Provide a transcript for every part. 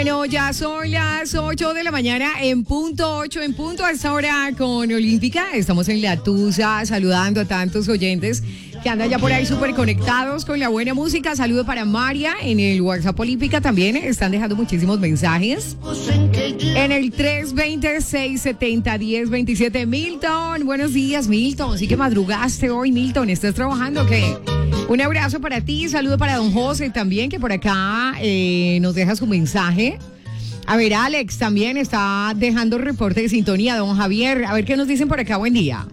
Bueno, ya son las 8 de la mañana, en punto, 8 en punto, a esta hora con Olímpica. Estamos en La Tusa saludando a tantos oyentes que andan ya por ahí súper conectados con la buena música. Saludo para María en el WhatsApp Olímpica también. Están dejando muchísimos mensajes. En el 320-670-1027. Milton, buenos días, Milton. Sí que madrugaste hoy, Milton. ¿Estás trabajando o qué? Un abrazo para ti. Saludo para don José también, que por acá nos deja su mensaje. A ver, Alex también está dejando reporte de sintonía. Don Javier, a ver qué nos dicen por acá. Buen día.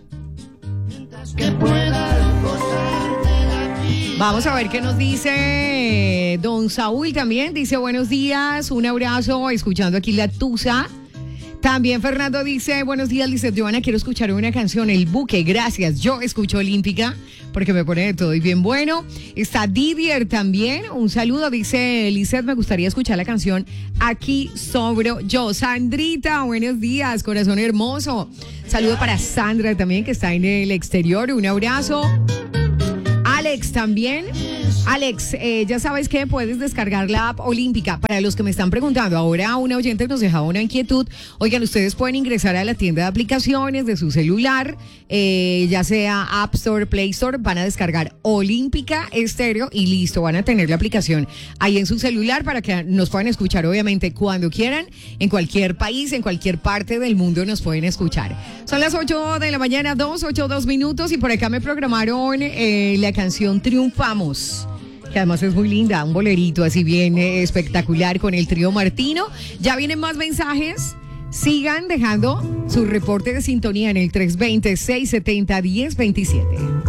Vamos a ver qué nos dice don Saúl también. Dice buenos días, un abrazo, escuchando aquí La Tusa. También Fernando dice, buenos días, Lizeth Joana, quiero escuchar una canción, El Buque, gracias. Yo escucho Olímpica porque me pone de todo y bien bueno. Está Didier también, un saludo, dice Lizeth, me gustaría escuchar la canción Aquí Sobro Yo. Sandrita, buenos días, corazón hermoso. Saludo para Sandra también, que está en el exterior, un abrazo. Alex también. Alex, ya sabes que puedes descargar la app Olímpica. Para los que me están preguntando, ahora una oyente nos dejaba una inquietud. Oigan, ustedes pueden ingresar a la tienda de aplicaciones de su celular, ya sea App Store, Play Store, van a descargar Olímpica Estéreo y listo, van a tener la aplicación ahí en su celular para que nos puedan escuchar, obviamente, cuando quieran, en cualquier país, en cualquier parte del mundo nos pueden escuchar. Son las 8 de la mañana, 2 minutos, y por acá me programaron la canción Triunfamos, que además es muy linda, un bolerito así bien espectacular con el trío Martino. Ya vienen más mensajes, sigan dejando su reporte de sintonía en el 320-670-1027.